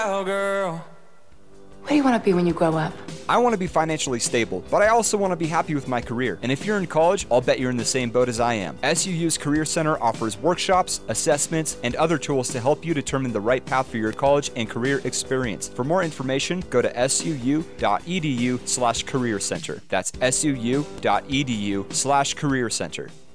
Girl. What do you want to be when you grow up? I want to be financially stable, but I also want to be happy with my career. And if you're in college, I'll bet you're in the same boat as I am. SUU's Career Center offers workshops, assessments, and other tools to help you determine the right path for your college and career experience. For more information, go to suu.edu/career center. That's suu.edu/career center.